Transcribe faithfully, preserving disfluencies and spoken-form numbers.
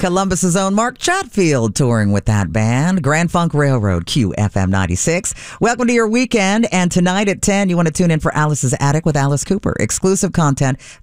Columbus's own Mark Chatfield touring with that band. Grand Funk Railroad, Q F M ninety-six. Welcome to your weekend. And tonight at ten, you want to tune in for Alice's Attic with Alice Cooper. Exclusive content